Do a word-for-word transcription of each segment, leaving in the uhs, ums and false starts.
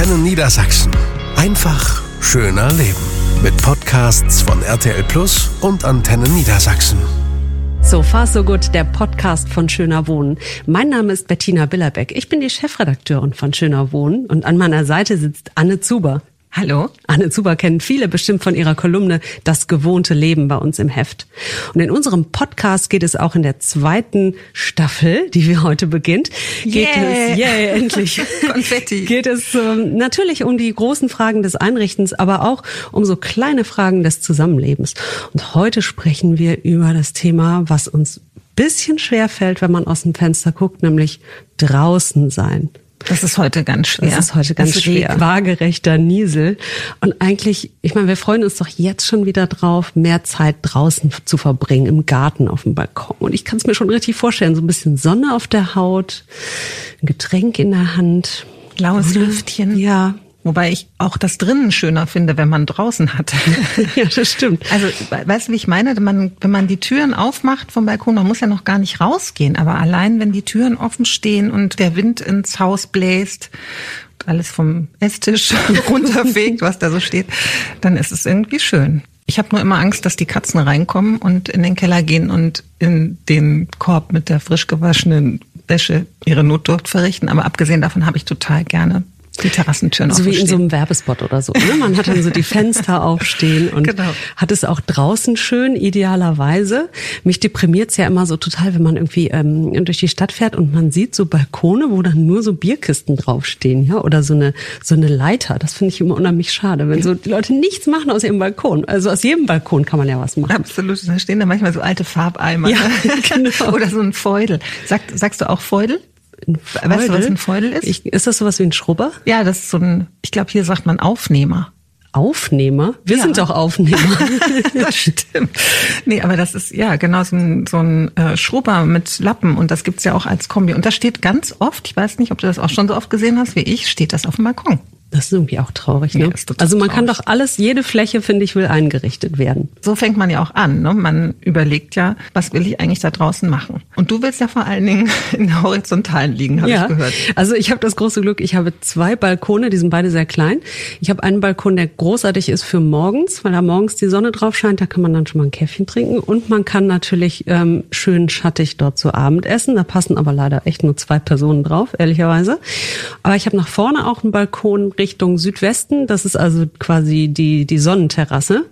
Antenne Niedersachsen. Einfach schöner leben. Mit Podcasts von R T L Plus und Antenne Niedersachsen. So far so good, der Podcast von Schöner Wohnen. Mein Name ist Bettina Billerbeck. Ich bin die Chefredakteurin von Schöner Wohnen und an meiner Seite sitzt Anne Zuber. Hallo. Anne Zuber kennen viele bestimmt von ihrer Kolumne Das gewohnte Leben bei uns im Heft. Und in unserem Podcast geht es auch in der zweiten Staffel, die wir heute beginnt, geht yeah. es, yeah, endlich, Konfetti. geht es ähm, natürlich um die großen Fragen des Einrichtens, aber auch um so kleine Fragen des Zusammenlebens. Und heute sprechen wir über das Thema, was uns ein bisschen schwerfällt, wenn man aus dem Fenster guckt, nämlich draußen sein. Das ist heute ganz schwer. Das ist heute ganz das schwer. Waagerechter Niesel. Und eigentlich, ich meine, wir freuen uns doch jetzt schon wieder drauf, mehr Zeit draußen zu verbringen, im Garten, auf dem Balkon. Und ich kann es mir schon richtig vorstellen, so ein bisschen Sonne auf der Haut, ein Getränk in der Hand. Blaues Lüftchen. Ja. Wobei ich auch das drinnen schöner finde, wenn man draußen hat. Ja, das stimmt. Also, weißt du, wie ich meine? Man, wenn man die Türen aufmacht vom Balkon, man muss ja noch gar nicht rausgehen. Aber allein, wenn die Türen offen stehen und der Wind ins Haus bläst und alles vom Esstisch runterfegt, was da so steht, dann ist es irgendwie schön. Ich habe nur immer Angst, dass die Katzen reinkommen und in den Keller gehen und in den Korb mit der frisch gewaschenen Wäsche ihre Notdurft verrichten. Aber abgesehen davon habe ich total gerne die Terrassentüren so aufstehen. So wie in so einem Werbespot oder so. Ne? Man hat dann so die Fenster aufstehen und genau. hat es auch draußen schön, idealerweise. Mich deprimiert's ja immer so total, wenn man irgendwie ähm, durch die Stadt fährt und man sieht so Balkone, wo dann nur so Bierkisten draufstehen, ja, oder so eine so eine Leiter. Das finde ich immer unheimlich schade, wenn so die Leute nichts machen aus ihrem Balkon. Also aus jedem Balkon kann man ja was machen. Absolut. Da stehen da manchmal so alte Farbeimer. Ja, genau. Oder so ein Feudel. Sag, sagst du auch Feudel? Ein Weißt du, was ein Feudel ist? Ich, ist das sowas wie ein Schrubber? Ja, das ist so ein, ich glaube, hier sagt man Aufnehmer. Aufnehmer? Wir ja. sind doch Aufnehmer. Das stimmt. Nee, aber das ist ja genau so ein, so ein äh, Schrubber mit Lappen und das gibt's ja auch als Kombi. Und das steht ganz oft, ich weiß nicht, ob du das auch schon so oft gesehen hast wie ich, steht das auf dem Balkon. Das ist irgendwie auch traurig, ne? Ja, ist total also man traurig. kann doch alles, jede Fläche, finde ich, will eingerichtet werden. So fängt man ja auch an, ne? Man überlegt ja, was will ich eigentlich da draußen machen? Und du willst ja vor allen Dingen in der Horizontalen liegen, habe ja. ich gehört. Also ich habe das große Glück, ich habe zwei Balkone, die sind beide sehr klein. Ich habe einen Balkon, der großartig ist für morgens, weil da morgens die Sonne drauf scheint, da kann man dann schon mal ein Käffchen trinken und man kann natürlich ähm, schön schattig dort zu Abend essen. Da passen aber leider echt nur zwei Personen drauf, ehrlicherweise. Aber ich habe nach vorne auch einen Balkon Richtung Südwesten. Das ist also quasi die, die Sonnenterrasse.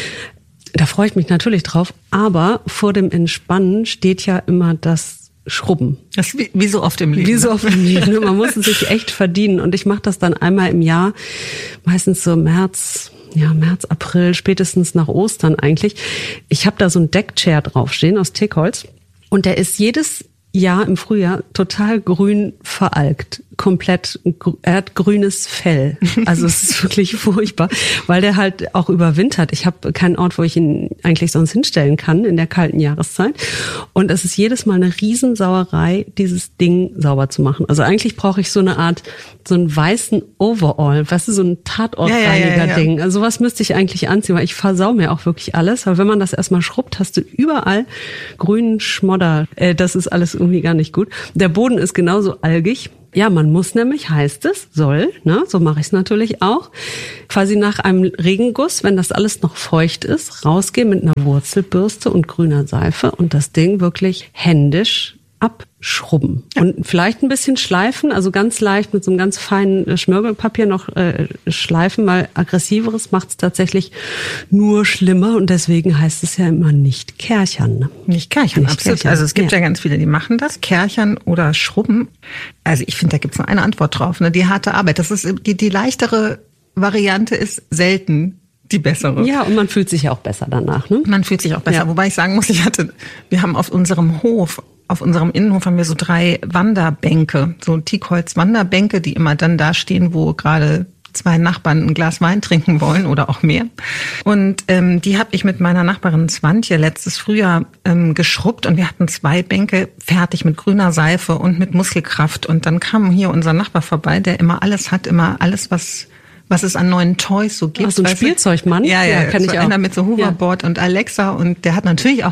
Da freue ich mich natürlich drauf. Aber vor dem Entspannen steht ja immer das Schrubben. Das ist wie, wie so oft im Leben. Wie so oft im Leben. Man muss es sich echt verdienen. Und ich mache das dann einmal im Jahr, meistens so März, ja, März, April, spätestens nach Ostern eigentlich. Ich habe da so ein Deckchair draufstehen aus Teakholz. Und der ist jedes Jahr im Frühjahr total grün veralkt. Komplett, er hat grünes Fell. Also es ist wirklich furchtbar, weil der halt auch überwintert. Ich habe keinen Ort, wo ich ihn eigentlich sonst hinstellen kann in der kalten Jahreszeit. Und es ist jedes Mal eine Riesensauerei, dieses Ding sauber zu machen. Also eigentlich brauche ich so eine Art, so einen weißen Overall, weißt du, so ein Tatortreiniger-Ding. Ja, ja, ja, ja. Also sowas müsste ich eigentlich anziehen, weil ich versau mir auch wirklich alles. Weil wenn man das erstmal schrubbt, hast du überall grünen Schmodder. Äh, das ist alles irgendwie gar nicht gut. Der Boden ist genauso algig. Ja, man muss nämlich, heißt es, soll, ne, so mache ich es natürlich auch, quasi nach einem Regenguss, wenn das alles noch feucht ist, rausgehen mit einer Wurzelbürste und grüner Seife und das Ding wirklich händisch abschrubben. Ja. Und vielleicht ein bisschen schleifen, also ganz leicht mit so einem ganz feinen Schmirgelpapier noch äh, schleifen, weil aggressiveres macht es tatsächlich nur schlimmer und deswegen heißt es ja immer nicht kärchern. Ne? Nicht kärchern, nicht absolut. Kärchern. Also es gibt ja. ja ganz viele, die machen das, kärchern oder schrubben. Also ich finde, da gibt es nur eine Antwort drauf, ne? Die harte Arbeit. Das ist die, die leichtere Variante ist selten die bessere. Ja, und man fühlt sich ja auch besser danach. Ne? Man fühlt sich auch besser. Ja. Wobei ich sagen muss, ich hatte, wir haben auf unserem Hof, auf unserem Innenhof haben wir so drei Wanderbänke, so Teakholz-Wanderbänke, die immer dann da stehen, wo gerade zwei Nachbarn ein Glas Wein trinken wollen oder auch mehr. Und ähm, die habe ich mit meiner Nachbarin Swantje letztes Frühjahr ähm, geschrubbt und wir hatten zwei Bänke fertig mit grüner Seife und mit Muskelkraft. Und dann kam hier unser Nachbar vorbei, der immer alles hat, immer alles, was was es an neuen Toys so gibt. Ach, so ein Spielzeugmann? Ja, ja, ja, kann so ich auch. Einer mit so Hoverboard ja. und Alexa und der hat natürlich auch ein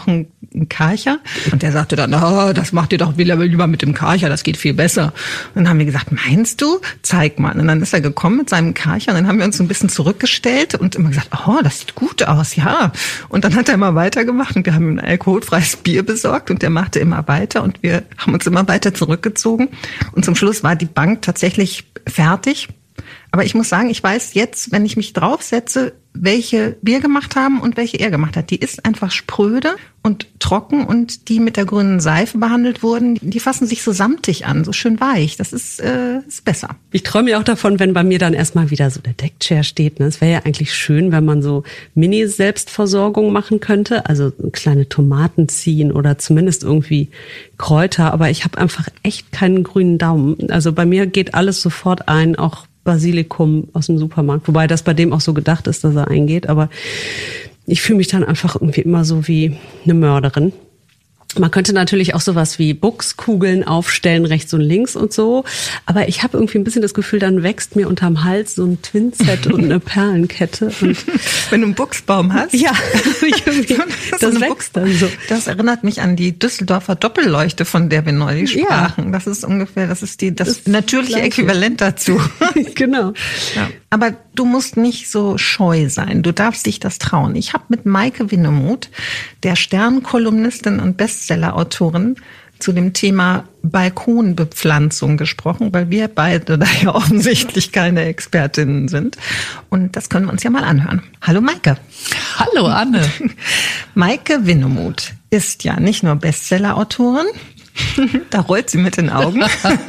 einen Karcher. Und der sagte dann, oh, das macht ihr doch lieber mit dem Karcher, das geht viel besser. Und dann haben wir gesagt, meinst du? Zeig mal. Und dann ist er gekommen mit seinem Karcher und dann haben wir uns so ein bisschen zurückgestellt und immer gesagt, oh, das sieht gut aus, ja. Und dann hat er immer weitergemacht und wir haben ihm ein alkoholfreies Bier besorgt und der machte immer weiter und wir haben uns immer weiter zurückgezogen. Und zum Schluss war die Bank tatsächlich fertig. Aber ich muss sagen, ich weiß jetzt, wenn ich mich draufsetze, welche wir gemacht haben und welche er gemacht hat. Die ist einfach spröde und trocken und die mit der grünen Seife behandelt wurden, die fassen sich so samtig an, so schön weich. Das ist, äh, ist besser. Ich träume ja auch davon, wenn bei mir dann erstmal wieder so der Deckchair steht. Ne? Es wäre ja eigentlich schön, wenn man so Mini-Selbstversorgung machen könnte. Also kleine Tomaten ziehen oder zumindest irgendwie Kräuter. Aber ich habe einfach echt keinen grünen Daumen. Also bei mir geht alles sofort ein, auch Basilikum aus dem Supermarkt, wobei das bei dem auch so gedacht ist, dass er eingeht, aber ich fühle mich dann einfach irgendwie immer so wie eine Mörderin. Man könnte natürlich auch sowas wie Buchskugeln aufstellen, rechts und links und so. Aber ich habe irgendwie ein bisschen das Gefühl, dann wächst mir unterm Hals so ein Twinset und eine Perlenkette. Und wenn du einen Buchsbaum hast? Ja, das, das wächst Buchs- dann so. Das erinnert mich an die Düsseldorfer Doppelleuchte, von der wir neulich sprachen. Ja. Das ist ungefähr, das ist die, das, das natürliche Gleiche. Äquivalent dazu. Genau. Ja. Aber du musst nicht so scheu sein. Du darfst dich das trauen. Ich habe mit Maike Winnemuth, der Stern-Kolumnistin und Bestseller-Autorin, zu dem Thema Balkonbepflanzung gesprochen, weil wir beide da ja offensichtlich keine Expertinnen sind. Und das können wir uns ja mal anhören. Hallo Maike. Hallo Anne. Maike Winnemuth ist ja nicht nur Bestseller-Autorin, da rollt sie mit den Augen,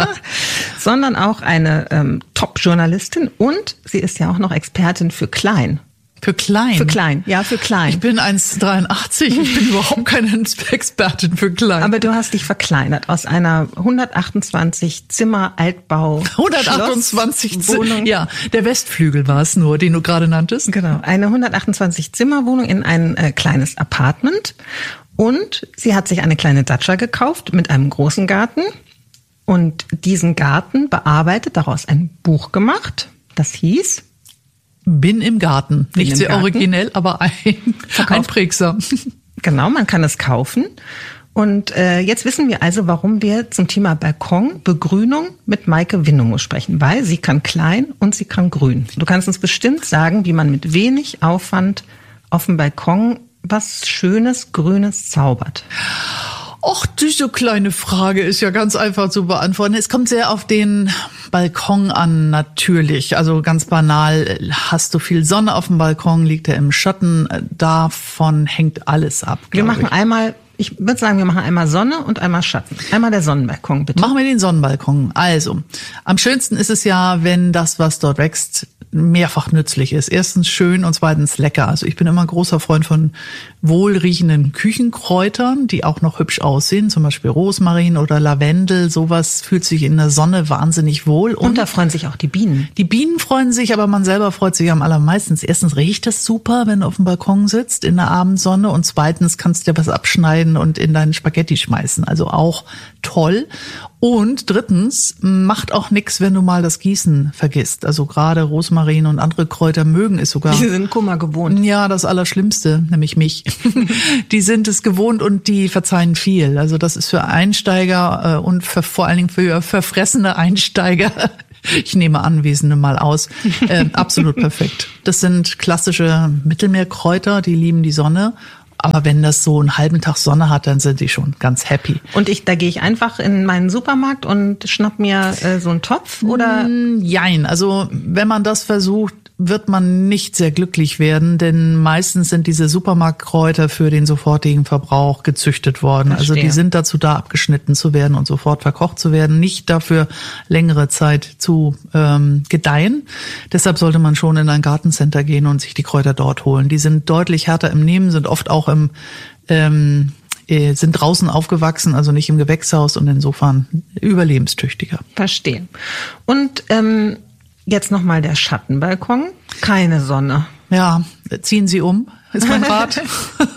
sondern auch eine ähm, Top-Journalistin und sie ist ja auch noch Expertin für Klein. Für klein? Für klein, ja, für klein. Ich bin eins Komma dreiundachtzig, ich bin überhaupt keine Expertin für klein. Aber du hast dich verkleinert aus einer hundertachtundzwanzig Zimmer Altbau hundertachtundzwanzig Wohnung. Ja, der Westflügel war es nur, den du gerade nanntest. Genau, eine hundertachtundzwanzig Zimmer Wohnung in ein äh, kleines Apartment. Und sie hat sich eine kleine Datscha gekauft mit einem großen Garten und diesen Garten bearbeitet, daraus ein Buch gemacht, das hieß Bin im Garten. Bin Nicht im sehr Garten. Originell, aber ein, einprägsam. Genau, man kann es kaufen. Und äh, jetzt wissen wir also, warum wir zum Thema Balkon, Begrünung mit Maike Winnemuth sprechen, weil sie kann klein und sie kann grün. Du kannst uns bestimmt sagen, wie man mit wenig Aufwand auf dem Balkon was Schönes, Grünes zaubert. Och, diese kleine Frage ist ja ganz einfach zu beantworten. Es kommt sehr auf den Balkon an, natürlich. Also ganz banal, hast du viel Sonne auf dem Balkon, liegt er im Schatten, davon hängt alles ab. Wir machen ich. einmal, ich würde sagen, wir machen einmal Sonne und einmal Schatten. Einmal der Sonnenbalkon, bitte. Machen wir den Sonnenbalkon. Also, am schönsten ist es ja, wenn das, was dort wächst, mehrfach nützlich ist. Erstens schön und zweitens lecker. Also ich bin immer großer Freund von wohlriechenden Küchenkräutern, die auch noch hübsch aussehen. Zum Beispiel Rosmarin oder Lavendel. Sowas fühlt sich in der Sonne wahnsinnig wohl. Und, und da freuen sich auch die Bienen. Die Bienen freuen sich, aber man selber freut sich am allermeisten. Erstens riecht das super, wenn du auf dem Balkon sitzt in der Abendsonne. Und zweitens kannst du dir was abschneiden und in deinen Spaghetti schmeißen. Also auch toll. Und drittens, macht auch nix, wenn du mal das Gießen vergisst. Also gerade Rosmarin und andere Kräuter mögen es sogar. Die sind Kummer gewohnt. Ja, das Allerschlimmste, nämlich mich. Die sind es gewohnt und die verzeihen viel. Also das ist für Einsteiger äh, und für, vor allen Dingen für verfressene Einsteiger, ich nehme Anwesende mal aus, äh, absolut perfekt. Das sind klassische Mittelmeerkräuter, die lieben die Sonne. Aber wenn das so einen halben Tag Sonne hat, dann sind die schon ganz happy. Und ich, da gehe ich einfach in meinen Supermarkt und schnapp mir äh, so einen Topf, oder? Jein, also wenn man das versucht, wird man nicht sehr glücklich werden, denn meistens sind diese Supermarktkräuter für den sofortigen Verbrauch gezüchtet worden. Verstehe. Also die sind dazu da, abgeschnitten zu werden und sofort verkocht zu werden, nicht dafür längere Zeit zu ähm, gedeihen. Deshalb sollte man schon in ein Gartencenter gehen und sich die Kräuter dort holen. Die sind deutlich härter im Nehmen, sind oft auch im ähm, sind draußen aufgewachsen, also nicht im Gewächshaus und insofern überlebenstüchtiger. Verstehe. Und ähm jetzt nochmal der Schattenbalkon. Keine Sonne. Ja, ziehen Sie um, ist mein Rat.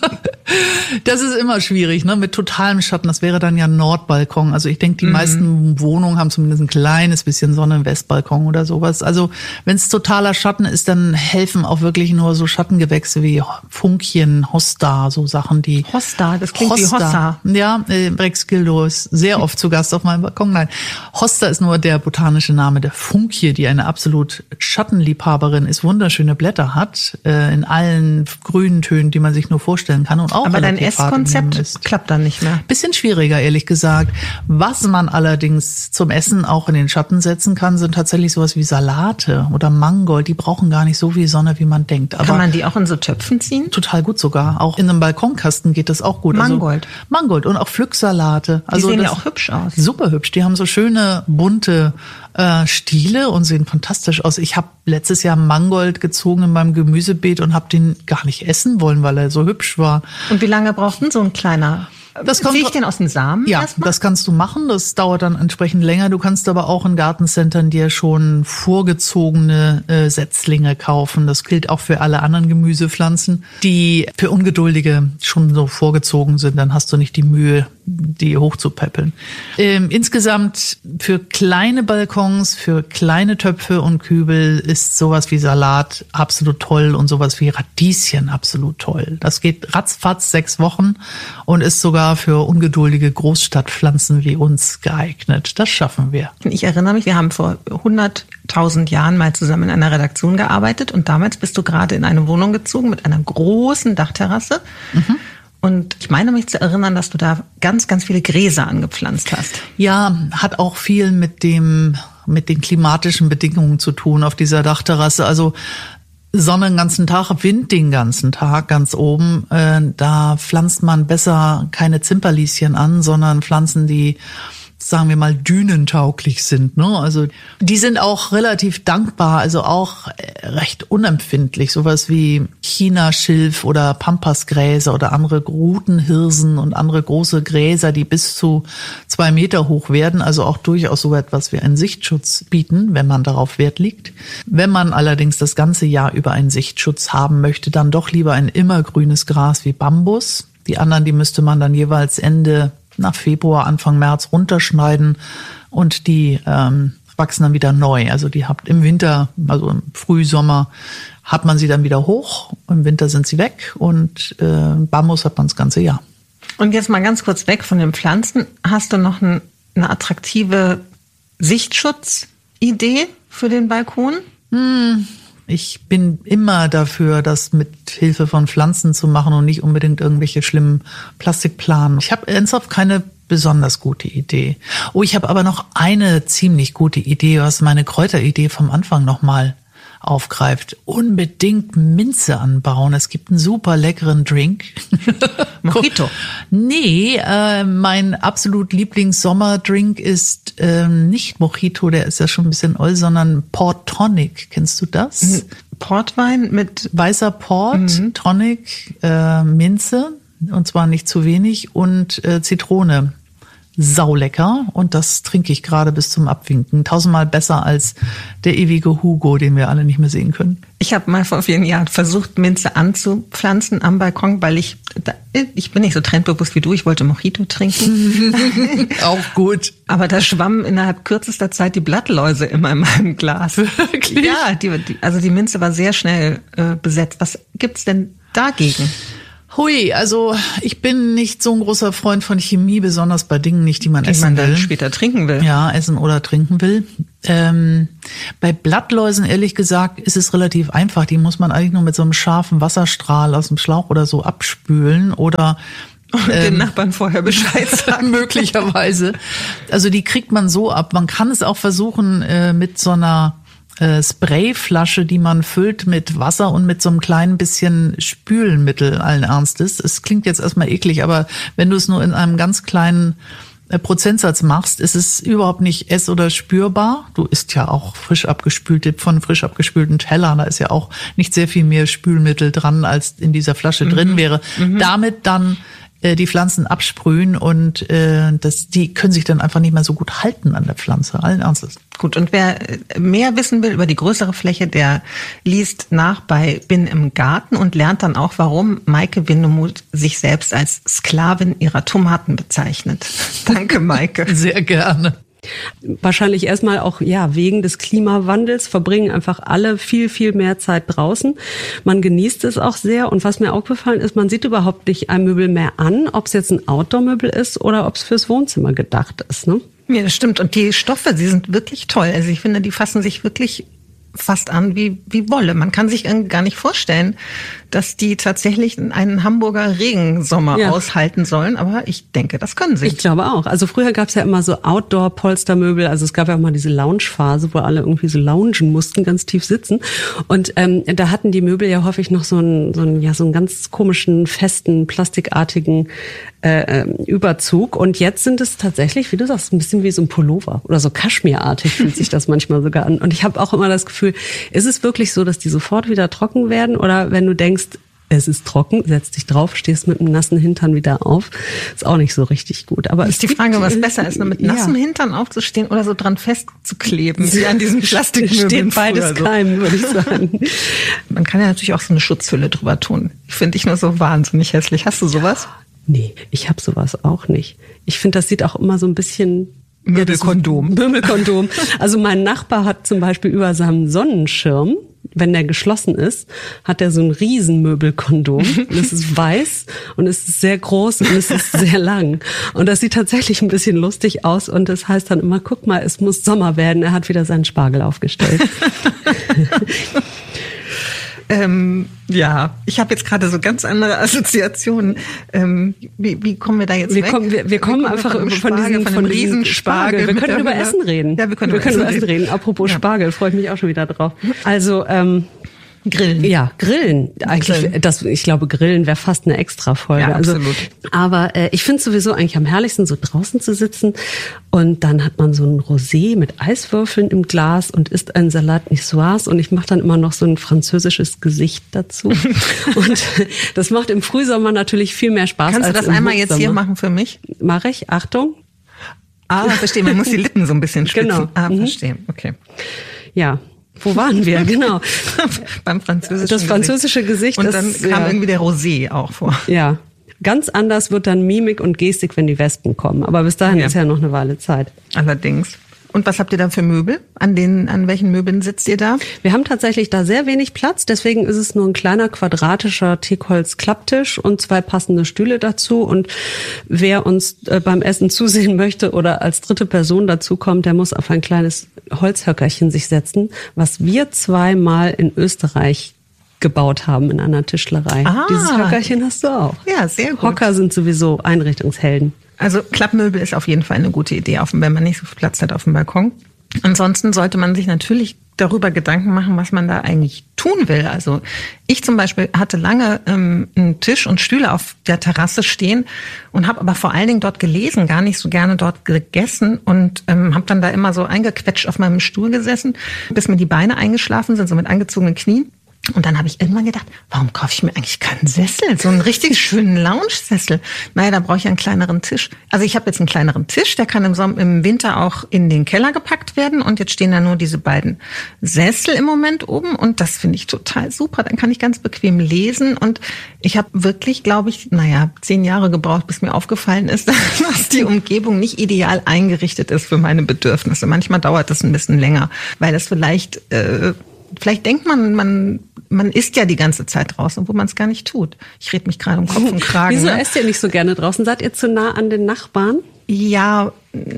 Das ist immer schwierig, ne? Mit totalem Schatten. Das wäre dann ja Nordbalkon. Also ich denke, die mhm. meisten Wohnungen haben zumindest ein kleines bisschen Sonne im Westbalkon oder sowas. Also wenn es totaler Schatten ist, dann helfen auch wirklich nur so Schattengewächse wie Funkchen, Hosta, so Sachen, die... Hosta, das klingt Hosta. wie Hossa. Ja, äh, Rex Gildo ist sehr oft zu Gast auf meinem Balkon. Nein, Hosta ist nur der botanische Name der Funkie, die eine absolut Schattenliebhaberin ist, wunderschöne Blätter hat, äh, in allen grünen Tönen, die man sich nur vorstellen kann. Und auch aber dein Esskonzept klappt dann nicht mehr. Bisschen schwieriger, ehrlich gesagt. Was man allerdings zum Essen auch in den Schatten setzen kann, sind tatsächlich sowas wie Salate oder Mangold. Die brauchen gar nicht so viel Sonne, wie man denkt. Aber kann man die auch in so Töpfen ziehen? Total gut sogar. Auch in einem Balkonkasten geht das auch gut. Mangold. Also Mangold und auch Pflücksalate. Also die sehen ja auch hübsch aus. Super hübsch. Die haben so schöne, bunte äh, Stiele und sehen fantastisch aus. Ich habe letztes Jahr Mangold gezogen in meinem Gemüsebeet und habe den gar nicht essen wollen, weil er so hübsch war. Und wie lange braucht denn so ein kleiner? Das kommt, Ziehe ich den aus dem Samen? Ja, erstmal? Das kannst du machen. Das dauert dann entsprechend länger. Du kannst aber auch in Gartencentern dir schon vorgezogene äh, Setzlinge kaufen. Das gilt auch für alle anderen Gemüsepflanzen, die für Ungeduldige schon so vorgezogen sind. Dann hast du nicht die Mühe, die hochzupäppeln. Ähm, insgesamt für kleine Balkons, für kleine Töpfe und Kübel ist sowas wie Salat absolut toll und sowas wie Radieschen absolut toll. Das geht ratzfatz sechs Wochen und ist sogar für ungeduldige Großstadtpflanzen wie uns geeignet. Das schaffen wir. Ich erinnere mich, wir haben vor hunderttausend Jahren mal zusammen in einer Redaktion gearbeitet und damals bist du gerade in eine Wohnung gezogen mit einer großen Dachterrasse. Mhm. Und ich meine mich zu erinnern, dass du da ganz, ganz viele Gräser angepflanzt hast. Ja, hat auch viel mit dem, mit den klimatischen Bedingungen zu tun auf dieser Dachterrasse. Also Sonne den ganzen Tag, Wind den ganzen Tag ganz oben. Äh, da pflanzt man besser keine Zimperlieschen an, sondern Pflanzen, die, sagen wir mal, dünentauglich sind. Ne? Also die sind auch relativ dankbar, also auch recht unempfindlich. Sowas wie Chinaschilf oder Pampasgräser oder andere Rutenhirsen und andere große Gräser, die bis zu zwei Meter hoch werden. Also auch durchaus so etwas wie einen Sichtschutz bieten, wenn man darauf Wert legt. Wenn man allerdings das ganze Jahr über einen Sichtschutz haben möchte, dann doch lieber ein immergrünes Gras wie Bambus. Die anderen, die müsste man dann jeweils Ende nach Februar, Anfang März runterschneiden und die ähm, wachsen dann wieder neu. Also die habt im Winter, also im Frühsommer, hat man sie dann wieder hoch, im Winter sind sie weg und äh, Bambus hat man das ganze Jahr. Und jetzt mal ganz kurz weg von den Pflanzen. Hast du noch ein, eine attraktive Sichtschutzidee für den Balkon? Hm. Ich bin immer dafür, das mit Hilfe von Pflanzen zu machen und nicht unbedingt irgendwelche schlimmen Plastikplanen. Ich habe ernsthaft keine besonders gute Idee. Oh, ich habe aber noch eine ziemlich gute Idee, was meine Kräuteridee vom Anfang nochmal aufgreift. Unbedingt Minze anbauen. Es gibt einen super leckeren Drink. Mojito? Nee, äh, mein absolut Lieblings-Sommerdrink ist ähm, nicht Mojito, der ist ja schon ein bisschen oll, sondern Port Tonic. Kennst du das? Portwein mit weißer Port, mhm. Tonic, äh, Minze, und zwar nicht zu wenig, und äh, Zitrone. Saulecker, und das trinke ich gerade bis zum Abwinken. Tausendmal besser als der ewige Hugo, den wir alle nicht mehr sehen können. Ich habe mal vor vielen Jahren versucht, Minze anzupflanzen am Balkon, weil ich, ich bin nicht so trendbewusst wie du, ich wollte Mojito trinken. Auch gut. Aber da schwammen innerhalb kürzester Zeit die Blattläuse immer in meinem Glas. Wirklich? Ja, die, die, also die Minze war sehr schnell äh, besetzt. Was gibt's denn dagegen? Hui, also ich bin nicht so ein großer Freund von Chemie, besonders bei Dingen nicht, die man die essen man will. dann später trinken will. Ja, essen oder trinken will. Ähm, bei Blattläusen, ehrlich gesagt, ist es relativ einfach. Die muss man eigentlich nur mit so einem scharfen Wasserstrahl aus dem Schlauch oder so abspülen oder Und ähm, den Nachbarn vorher Bescheid sagen. Möglicherweise. Also die kriegt man so ab. Man kann es auch versuchen äh, mit so einer Sprayflasche, die man füllt mit Wasser und mit so einem kleinen bisschen Spülmittel allen Ernstes. Es klingt jetzt erstmal eklig, aber wenn du es nur in einem ganz kleinen Prozentsatz machst, ist es überhaupt nicht ess- oder spürbar. Du isst ja auch frisch abgespülte, von frisch abgespülten Tellern, da ist ja auch nicht sehr viel mehr Spülmittel dran, als in dieser Flasche mhm. drin wäre. Mhm. Damit dann äh, die Pflanzen absprühen und äh, das, die können sich dann einfach nicht mehr so gut halten an der Pflanze, allen Ernstes. Gut, und wer mehr wissen will über die größere Fläche, der liest nach bei Bin im Garten und lernt dann auch, warum Maike Windemuth sich selbst als Sklavin ihrer Tomaten bezeichnet. Danke, Maike. Sehr gerne. Wahrscheinlich erstmal auch, ja, wegen des Klimawandels verbringen einfach alle viel, viel mehr Zeit draußen. Man genießt es auch sehr. Und was mir auch gefallen ist, man sieht überhaupt nicht ein Möbel mehr an, ob es jetzt ein Outdoor-Möbel ist oder ob es fürs Wohnzimmer gedacht ist, ne? Ja, das stimmt. Und die Stoffe, sie sind wirklich toll. Also ich finde, die fassen sich wirklich fast an wie, wie Wolle. Man kann sich gar nicht vorstellen, dass die tatsächlich einen Hamburger Regensommer ja. aushalten sollen. Aber ich denke, das können sie. Ich glaube auch. Also früher gab es ja immer so Outdoor-Polstermöbel. Also es gab ja auch mal diese Lounge-Phase, wo alle irgendwie so loungen mussten, ganz tief sitzen. Und ähm, da hatten die Möbel ja häufig noch so einen, so einen, ja, so einen ganz komischen, festen, plastikartigen äh, Überzug. Und jetzt sind es tatsächlich, wie du sagst, ein bisschen wie so ein Pullover oder so Kaschmirartig fühlt sich das manchmal sogar an. Und ich habe auch immer das Gefühl, ist es wirklich so, dass die sofort wieder trocken werden? Oder wenn du denkst, es ist trocken, setzt dich drauf, stehst mit einem nassen Hintern wieder auf. Ist auch nicht so richtig gut. Aber ist die Frage, was besser ist, mit nassem ja. Hintern aufzustehen oder so dran festzukleben, wie an diesen Plastikmöbeln. Steht beides so. Keim, würde ich sagen. Man kann ja natürlich auch so eine Schutzhülle drüber tun. Finde ich nur so wahnsinnig hässlich. Hast du sowas? Nee, ich habe sowas auch nicht. Ich finde, das sieht auch immer so ein bisschen... Möbelkondom. Ja, Möbelkondom. Also mein Nachbar hat zum Beispiel über seinem Sonnenschirm, wenn der geschlossen ist, hat er so ein Riesenmöbelkondom. Das ist weiß und es ist sehr groß und es ist sehr lang. Und das sieht tatsächlich ein bisschen lustig aus und das heißt dann immer, guck mal, es muss Sommer werden. Er hat wieder seinen Spargel aufgestellt. Ähm, ja, ich habe jetzt gerade so ganz andere Assoziationen. Ähm, wie, wie kommen wir da jetzt wir weg? Kommen, wir, wir kommen wir einfach von, Spargel, von diesem von von Riesenspargel. Wir können über Essen reden. Ja, wir können, wir über, können Essen über Essen reden. reden. Apropos ja. Spargel, freue ich mich auch schon wieder drauf. Also ähm, Grillen. Ja, Grillen. Eigentlich, Grillen. Das, ich glaube, Grillen wäre fast eine Extra-Folge. Ja, absolut. Also, aber äh, ich finde sowieso eigentlich am herrlichsten, so draußen zu sitzen und dann hat man so ein Rosé mit Eiswürfeln im Glas und isst einen Salat Niçoise und ich mache dann immer noch so ein französisches Gesicht dazu. Und das macht im Frühsommer natürlich viel mehr Spaß. Kannst als du das im einmal Hochsommer. Jetzt hier machen für mich? Mache ich. Achtung. Ah, verstehe. Man muss die Lippen so ein bisschen spitzen. Genau. Ah, mhm. verstehe. Okay. Ja. Wo waren wir? Genau. Beim französischen Das französische Gesicht. Und das, dann kam ja. irgendwie der Rosé auch vor. Ja. Ganz anders wird dann Mimik und Gestik, wenn die Wespen kommen. Aber bis dahin ja. ist ja noch eine Weile Zeit. Allerdings. Und was habt ihr da für Möbel? An den, an welchen Möbeln sitzt ihr da? Wir haben tatsächlich da sehr wenig Platz. Deswegen ist es nur ein kleiner quadratischer Teakholz-Klapptisch und zwei passende Stühle dazu. Und wer uns äh, beim Essen zusehen möchte oder als dritte Person dazu kommt, der muss auf ein kleines Holzhöckerchen sich setzen, was wir zweimal in Österreich gebaut haben in einer Tischlerei. Ah. Dieses Höckerchen hast du auch. Ja, sehr gut. Hocker sind sowieso Einrichtungshelden. Also Klappmöbel ist auf jeden Fall eine gute Idee, auch wenn man nicht so viel Platz hat auf dem Balkon. Ansonsten sollte man sich natürlich darüber Gedanken machen, was man da eigentlich tun will. Also ich zum Beispiel hatte lange ähm, einen Tisch und Stühle auf der Terrasse stehen und habe aber vor allen Dingen dort gelesen, gar nicht so gerne dort gegessen und ähm, habe dann da immer so eingequetscht auf meinem Stuhl gesessen, bis mir die Beine eingeschlafen sind, so mit angezogenen Knien. Und dann habe ich irgendwann gedacht, warum kaufe ich mir eigentlich keinen Sessel? So einen richtig schönen Lounge-Sessel. Naja, da brauche ich einen kleineren Tisch. Also ich habe jetzt einen kleineren Tisch, der kann im Sommer, im Winter auch in den Keller gepackt werden. Und jetzt stehen da nur diese beiden Sessel im Moment oben. Und das finde ich total super. Dann kann ich ganz bequem lesen. Und ich habe wirklich, glaube ich, naja, zehn Jahre gebraucht, bis mir aufgefallen ist, dass die Umgebung nicht ideal eingerichtet ist für meine Bedürfnisse. Manchmal dauert das ein bisschen länger, weil das vielleicht... Äh, Vielleicht denkt man, man, man isst ja die ganze Zeit draußen, obwohl man es gar nicht tut. Ich rede mich gerade um Kopf und Kragen. Wieso ne? esst ihr nicht so gerne draußen? Seid ihr zu nah an den Nachbarn? Ja,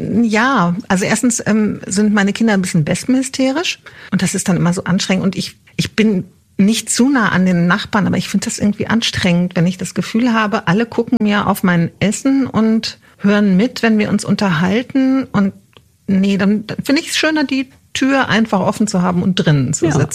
ja. Also erstens ähm, sind meine Kinder ein bisschen wespenhysterisch und das ist dann immer so anstrengend. Und ich, ich bin nicht zu nah an den Nachbarn, aber ich finde das irgendwie anstrengend, wenn ich das Gefühl habe, alle gucken mir auf mein Essen und hören mit, wenn wir uns unterhalten. Und nee, dann, dann finde ich es schöner, die Tür einfach offen zu haben und drinnen zu ja, sitzen.